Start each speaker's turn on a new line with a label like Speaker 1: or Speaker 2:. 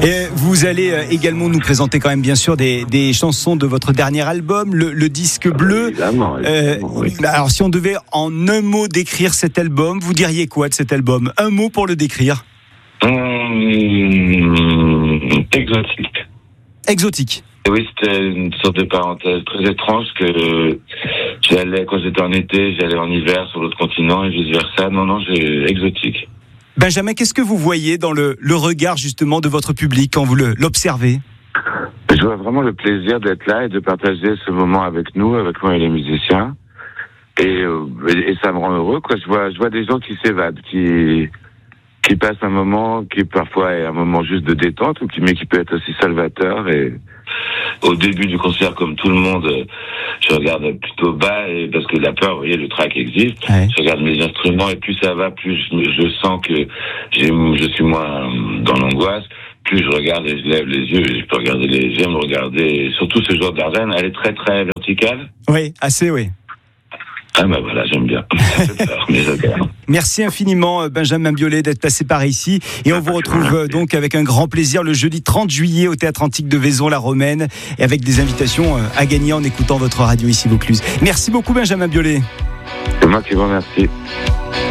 Speaker 1: Et vous allez également nous présenter quand même bien sûr des chansons de votre dernier album, le disque bleu.
Speaker 2: Évidemment, oui.
Speaker 1: Alors si on devait en un mot décrire cet album, vous diriez quoi de cet album ? Un mot pour le décrire.
Speaker 2: Exotique.
Speaker 1: Exotique.
Speaker 2: Oui, c'était une sorte de parenthèse très étrange que quand j'étais en été, j'allais en hiver sur l'autre continent et vice versa. Non, j'ai exotique.
Speaker 1: Benjamin, qu'est-ce que vous voyez dans le regard justement de votre public quand vous l'observez ?
Speaker 2: Je vois vraiment le plaisir d'être là et de partager ce moment avec nous, avec moi et les musiciens. Et ça me rend heureux, quoi. Je vois des gens qui s'évadent, qui passent un moment qui parfois est un moment juste de détente, mais qui peut être aussi salvateur. Et au début du concert, comme tout le monde, je regarde plutôt bas parce que la peur, vous voyez, le trac existe. Ouais. Je regarde mes instruments et plus ça va, plus je sens que je suis moins dans l'angoisse. Plus je regarde et je lève les yeux, je peux regarder j'aime regarder, surtout ce genre d'Ardennes, elle est très très verticale.
Speaker 1: Oui, assez, oui.
Speaker 2: Ah ben voilà, j'aime bien.
Speaker 1: Merci infiniment Benjamin Biolay d'être passé par ici et on vous retrouve donc avec un grand plaisir le jeudi 30 juillet au Théâtre Antique de Vaison-la-Romaine et avec des invitations à gagner en écoutant votre radio ici Vaucluse. Merci beaucoup Benjamin Biolay.
Speaker 2: C'est moi qui vous remercie.